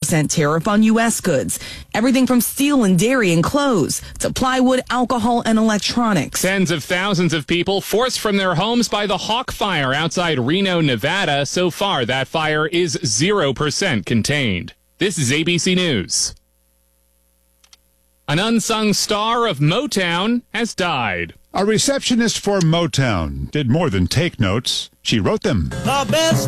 10% tariff on U.S. goods. Everything from steel and dairy and clothes to plywood, alcohol, and electronics. Tens of thousands of people forced from their homes by the Hawk Fire outside Reno, Nevada. So far, that fire is 0% contained. This is ABC News. An unsung star of Motown has died. A receptionist for Motown did more than take notes. She wrote them. The best